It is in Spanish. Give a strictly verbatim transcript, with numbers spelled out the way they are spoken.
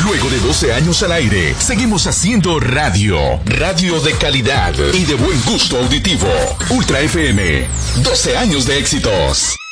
Luego de doce años al aire, seguimos haciendo radio. Radio de calidad y de buen gusto auditivo. Ultra F M. doce años de éxitos.